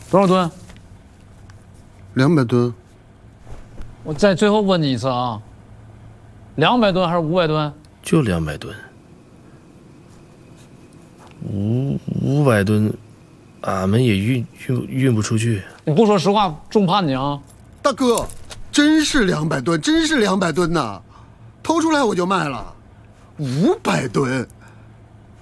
多少吨 ？200吨。 我再最后问你一次啊，200吨还是500吨？ 就200吨。500吨，俺们也运不出去。 你不说实话，重判你啊！ 大哥，真是200吨，真是200吨呐！偷出来我就卖了，500吨。